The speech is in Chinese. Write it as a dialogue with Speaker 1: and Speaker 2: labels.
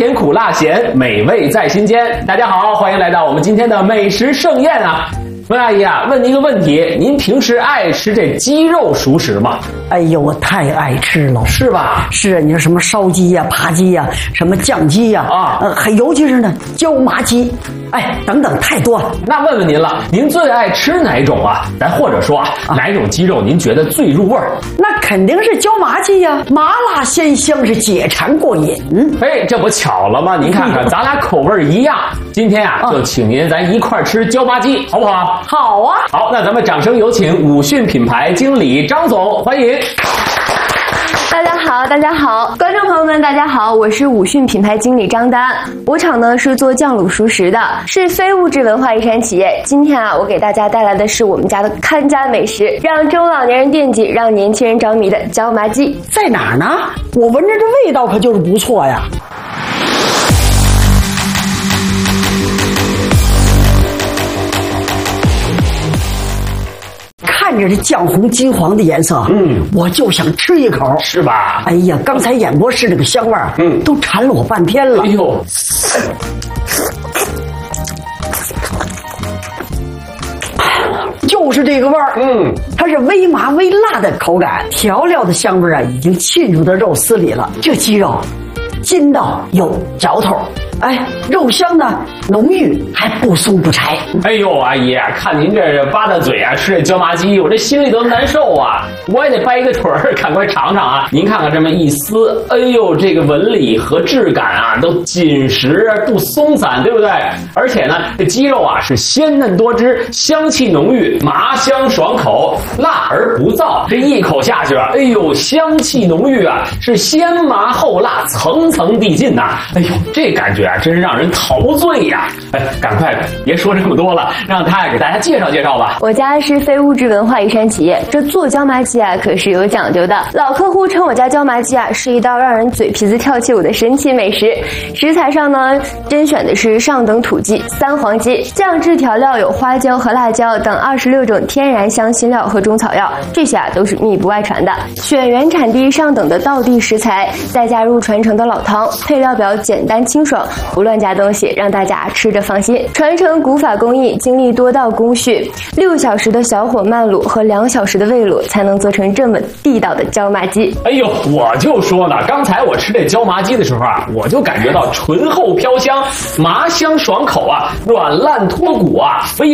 Speaker 1: 甜苦辣咸，美味在心间。大家好，欢迎来到我们今天的美食盛宴啊！温阿姨啊，问您一个问题，您平时爱吃这鸡肉熟食吗？
Speaker 2: 哎呦，我太爱吃了，
Speaker 1: 是吧？
Speaker 2: 是啊，你说什么烧鸡呀、扒鸡呀、什么酱鸡呀，还尤其是呢椒麻鸡，哎，等等，太多了。
Speaker 1: 那问问您了，您最爱吃哪种啊？咱或者说哪种鸡肉您觉得最入味儿？
Speaker 2: 那肯定是椒麻鸡呀，麻辣鲜香，是解馋过瘾。
Speaker 1: 哎，这不巧了吗？您看看，咱俩口味一样。今天啊，就请您咱一块吃椒麻鸡，好不好？
Speaker 2: 好啊。
Speaker 1: 好，那咱们掌声有请武讯品牌经理张总，欢迎。
Speaker 3: 大家好，大家好，观众朋友们，大家好，我是武讯品牌经理张丹。我厂呢是做酱卤熟食的，是非物质文化遗产企业。今天啊，我给大家带来的是我们家的看家美食，让中老年人惦记，让年轻人着迷的椒麻鸡。
Speaker 2: 在哪儿呢？我闻着这味道可就是不错呀。看着这酱红金黄的颜色，我就想吃一口，
Speaker 1: 是吧？
Speaker 2: 哎呀，刚才演播室那个香味儿，都馋了我半天了。
Speaker 1: 哎呦，
Speaker 2: 就是这个味儿，它是微麻微辣的口感，调料的香味啊，已经沁入到肉丝里了。这鸡肉筋道有嚼头，哎，肉香呢浓郁，还不松不柴。
Speaker 1: 哎呦，阿姨，看您这吧嗒嘴啊，吃这椒麻鸡，我这心里都难受啊！我也得掰一个腿儿，赶快尝尝啊！您看看这么一撕，哎呦，这个纹理和质感啊，都紧实不松散，对不对？而且呢，这鸡肉啊是鲜嫩多汁，香气浓郁，麻香爽口，辣而不燥。这一口下去啊，哎呦，香气浓郁啊，是先麻后辣，层层递进呐！哎呦，这感觉啊，真是让人陶醉呀！哎，赶快别说这么多了，让他给大家介绍介绍吧。
Speaker 3: 我家是非物质文化遗产企业，这做椒麻鸡啊可是有讲究的。老客户称我家椒麻鸡啊是一道让人嘴皮子跳起舞的神奇美食。食材上呢，甄选的是上等土鸡、三黄鸡，酱制调料有花椒和辣椒等26种天然香辛料和中草药，这些啊都是秘不外传的。选原产地上等的道地食材，再加入传承的老汤，配料表简单清爽，不乱加东西，让大家吃着放心。传承古法工艺，经历多道工序，6小时的小火慢卤和2小时的微卤，才能做成这么地道的椒麻鸡。
Speaker 1: 哎呦，我就说呢，刚才我吃这椒麻鸡的时候啊，我就感觉到醇厚飘香，麻香爽口啊，软烂脱骨啊，非